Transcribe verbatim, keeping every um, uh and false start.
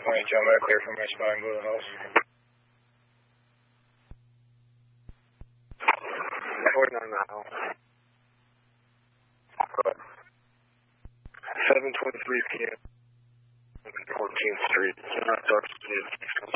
twenty, tell me to clear from my spot and go to the house. forty-nine now. Go ahead. seven twenty-three p m fourteenth Street. Not dark.